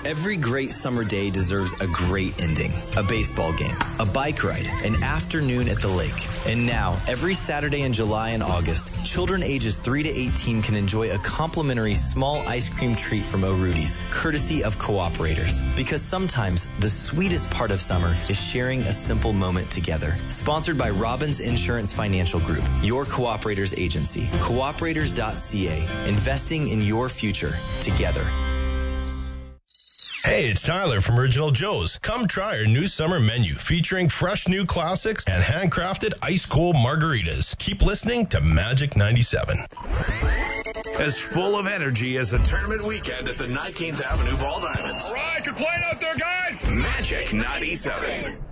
Every great summer day deserves a great ending. A baseball game, a bike ride, an afternoon at the lake. And now, every Saturday in July and August, children ages 3 to 18 can enjoy a complimentary small ice cream treat from O'Rudy's, courtesy of Cooperators. Because sometimes the sweetest part of summer is sharing a simple moment together. Sponsored by Robbins Insurance Financial Group, your Cooperators agency. Cooperators.ca. Investing in your future together. Hey, it's Tyler from Original Joe's. Come try our new summer menu featuring fresh new classics and handcrafted ice-cold margaritas. Keep listening to Magic 97. As full of energy as a tournament weekend at the 19th Avenue Ball Diamonds. All right, you're playing out there, guys. Magic 97.